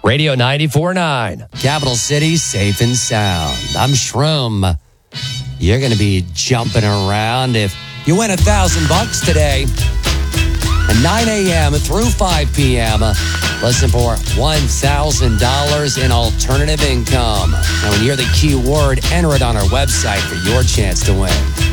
Radio 94.9. Capital City, safe and sound. I'm Shroom. You're going to be jumping around if you win $1,000 today. At 9 a.m. through 5 p.m., listen for $1,000 in alternative income. And when you hear the keyword, enter it on our website for your chance to win.